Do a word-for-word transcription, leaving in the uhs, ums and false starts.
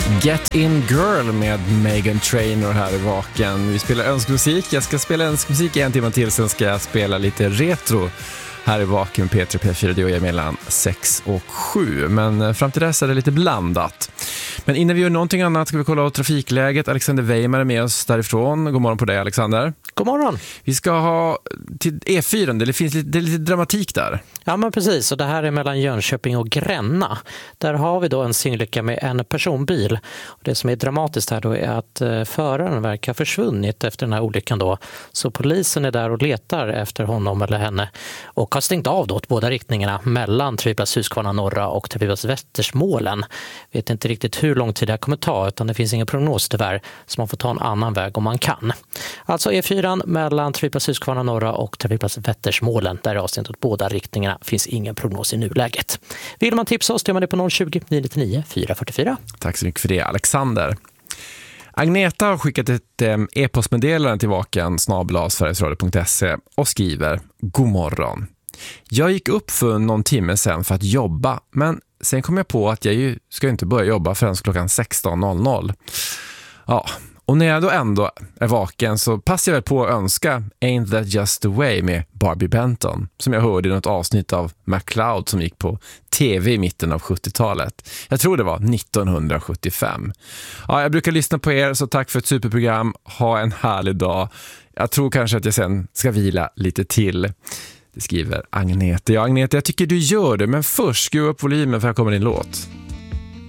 Get In Girl med Meghan Trainor här i Vaken. Vi spelar önskmusik. Jag ska spela önskmusik en timme till, sen ska jag spela lite retro här i Vaken. P tre P fyra, det är mellan sex och sju. Men fram till dess är det lite blandat. Men innan vi gör någonting annat ska vi kolla på trafikläget. Alexander Weimar är med oss därifrån. God morgon på dig, Alexander. God morgon. Vi ska ha till E fyra, det finns lite, det är lite dramatik där. Ja, men precis, och det här är mellan Jönköping och Gränna. Där har vi då en singelolycka med en personbil. Och det som är dramatiskt här då är att eh, föraren verkar ha försvunnit efter den här olyckan då. Så polisen är där och letar efter honom eller henne och har stängt av då åt båda riktningarna mellan trafikplats Huskvarna norra och trafikplats Västersmålen. Vet inte riktigt hur lång tid det kommer ta, utan det finns ingen prognos tyvärr, så man får ta en annan väg om man kan. Alltså E fyra mellan trafikplats Huskvarna norra och trafikplats Västersmålen, där är avståndet åt båda riktningarna, finns ingen prognos i nuläget. Vill man tipsa oss, gör man det på noll tjugo, nio nittionio, fyra fyra fyra. Tack så mycket för det, Alexander. Agneta har skickat ett eh, e-postmeddelande till vaken snabel-a sverigesradio punkt se och skriver: God morgon. Jag gick upp för någon timme sedan för att jobba, men sen kom jag på att jag ju ska inte börja jobba förrän klockan sexton noll noll. Ja, och när jag då ändå är vaken så passar jag väl på att önska Ain't That Just The Way med Barbie Benton, som jag hörde i något avsnitt av McCloud som gick på tv i mitten av sjuttiotalet. Jag tror det var nittonhundrasjuttiofem. Ja, jag brukar lyssna på er, så tack för ett superprogram. Ha en härlig dag. Jag tror kanske att jag sen ska vila lite till. Det skriver Agnete. Ja, Agnete, jag tycker du gör det, men först skruva upp volymen för här kommer din låt.